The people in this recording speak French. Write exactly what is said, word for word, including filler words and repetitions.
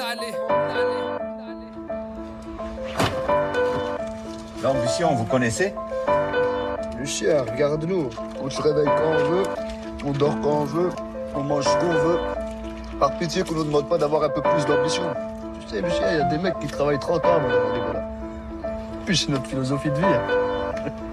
L'ambition, vous connaissez? Lucien, regarde-nous. On se réveille quand on veut, on dort quand on veut, on mange ce qu'on veut. Par pitié qu'on nous demande pas d'avoir un peu plus d'ambition. Tu sais, Lucien, il y a des mecs qui travaillent trente ans, voilà. Puis c'est notre philosophie de vie. Hein.